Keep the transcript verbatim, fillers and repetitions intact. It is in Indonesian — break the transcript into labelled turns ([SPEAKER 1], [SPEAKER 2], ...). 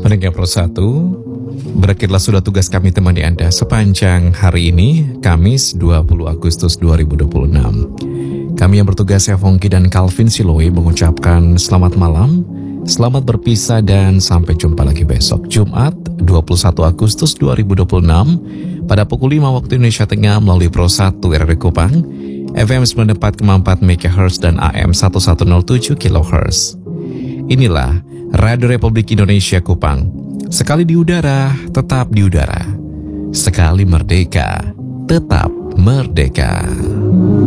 [SPEAKER 1] Pendengar Pro satu, berakhirlah sudah tugas kami temani Anda sepanjang hari ini, Kamis dua puluh Agustus dua ribu dua puluh enam. Kami yang bertugas, saya Fongki dan Calvin Siloe, mengucapkan selamat malam, selamat berpisah, dan sampai jumpa lagi besok Jumat dua puluh satu Agustus dua ribu dua puluh enam pada pukul lima waktu Indonesia Tengah melalui Pro satu R R Kupang, F M sembilan puluh empat koma empat MHz dan A M seribu seratus tujuh kilohertz. Inilah Radio Republik Indonesia Kupang. Sekali di udara, tetap di udara. Sekali merdeka, tetap merdeka.